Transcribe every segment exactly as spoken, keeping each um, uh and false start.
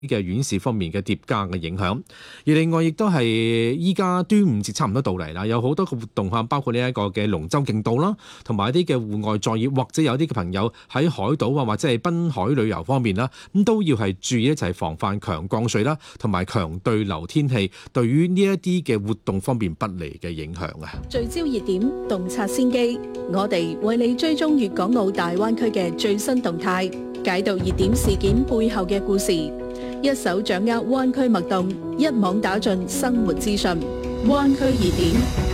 嘅院市方面嘅疊加嘅影響。而另外亦都係依家端午節差唔多到嚟啦，有好多個活動嚇，包括呢一個嘅龍舟競渡啦，同埋一啲嘅戶外作業，或者有啲嘅朋友喺海島啊，或者係濱海旅遊方面啦，咁都要係注意一齊防範強降水啦，同埋強對流天氣對於呢一啲嘅活動方面不利嘅影響啊。 聚焦熱點，洞察先機，我哋為你追蹤粵港澳大灣區嘅最新動態，解讀熱點事件背後嘅故事，一手掌握灣區脈動，一網打盡生活資訊。灣區熱點。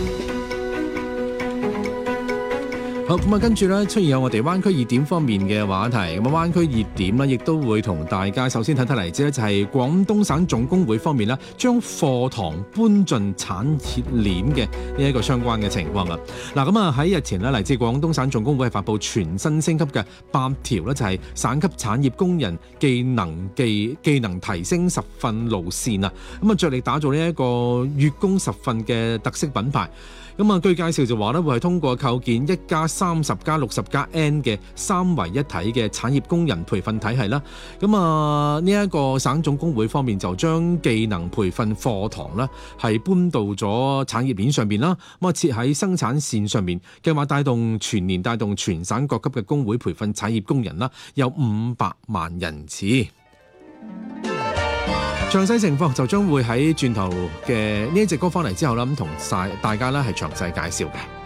好，咁啊，跟住咧出現有我哋灣區熱點方面嘅話題，咁啊灣區熱點咧亦都會同大家首先睇睇嚟自咧，就係廣東省總工會方面咧，將課堂搬進產業鏈嘅呢一個相關嘅情況啊。嗱，咁啊喺日前咧嚟自廣東省總工會係發布全新升級嘅八條咧，就係省級產業工人技能技技能提升實訓路線啊。咁啊，着力打造呢一個月工實訓嘅特色品牌。咁啊，據介紹就話咧，會係通過構建一加三十加六十加 N 嘅三維一體嘅產業工人培訓體系啦。咁啊，呢一個省總工會方面就將技能培訓課堂啦，係搬到咗產業鏈上邊啦。咁啊，設喺生產線上面，計劃帶動全年帶動全省各級嘅工會培訓產業工人啦，有五百萬人次。詳細情況就將會喺轉頭嘅呢一隻歌翻嚟之後啦，咁同晒大家咧係詳細介紹嘅。